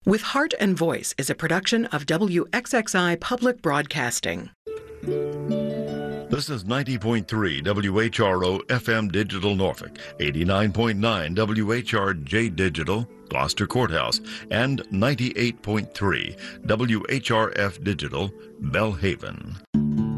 With Heart and Voice is a production of WXXI Public Broadcasting. This is 90.3 WHRO FM Digital Norfolk, 89.9 WHRJ Digital, Gloucester Courthouse, and 98.3 WHRF Digital, Belhaven.